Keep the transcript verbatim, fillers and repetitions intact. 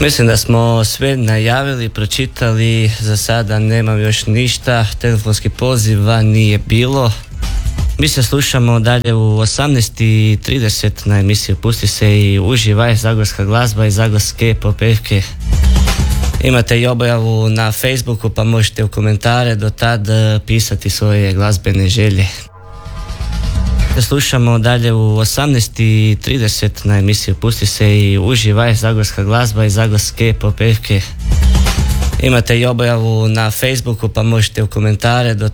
Mislim da smo sve najavili, pročitali, za sada nemam još ništa, telefonski poziva nije bilo. Mi se slušamo dalje u osamnaest i trideset na emisiju Pusti se i uživaj, zagorska glazba i zagorske popevke. Imate i objavu na Facebooku pa možete u komentare do tad pisati svoje glazbene želje. Slušamo dalje u osamnaest i trideset na emisiju Pusti se i uživaj, zagorska glazba i zagorske popevke. Imate i objavu na Facebooku pa možete u komentare do